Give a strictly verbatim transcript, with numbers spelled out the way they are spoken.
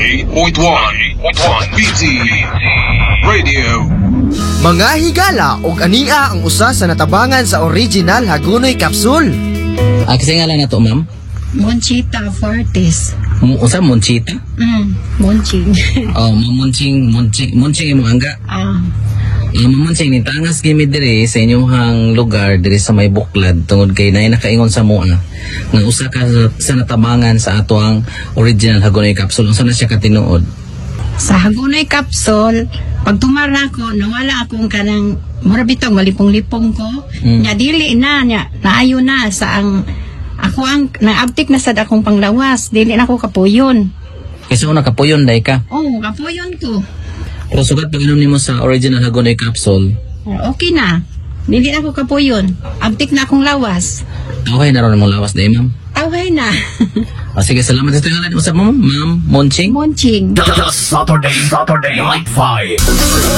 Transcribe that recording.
eight point one B T Radio. Mga higala og ania ang usa sa natabangan sa original Hagonoy Capsule. Ah, kasi nga lang na to, ma'am? Monchita Fortis. M- Usa, Monchita? Mm, Monching. Oh, Monching, Monching, Monching yung angga. Ah, Uh, Mamunching, ni tangas gimi diri sa inyong lugar diri sa may buklad tungod kay naay nakaingon sa mua nga usa ka sa, sa natabangan sa ato ang original Hagonoy Capsule. Unsa na siya katinuod? sa Hagonoy Capsule, pag tumara ko, nawala akong kanang murabitong malipong-lipong ko. Mm. Nya dili na, nya, naayo na sa ang, ako ang, naabtik na sa akong panglawas, dili na ako kapuyon. Kasi una kapuyon day ka. Oh, kapuyon ko. Pero sugat pag inom nimo sa original Hagonoy Capsule, Okay na. Dili na ako kapuyon. Abtik na akong lawas. okay na ron mong lawas day, ma'am. Okay na. O sige, salamat sa tingala mo sa ma'am, ma'am Monching. Monching. Saturday, Saturday, Night five.